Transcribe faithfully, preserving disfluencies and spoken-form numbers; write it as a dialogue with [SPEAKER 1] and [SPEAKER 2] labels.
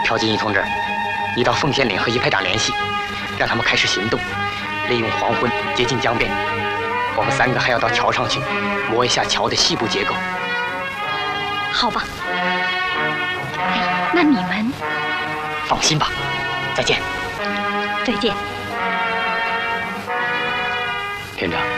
[SPEAKER 1] 朴金义同志，你到奉先岭和一排长联系，让他们开始行动，利用黄昏接近江边。我们三个还要到桥上去，摸一下桥的细部结构。
[SPEAKER 2] 好吧。哎，那你们？
[SPEAKER 1] 放心吧，再见。
[SPEAKER 2] 再见。
[SPEAKER 1] 连长。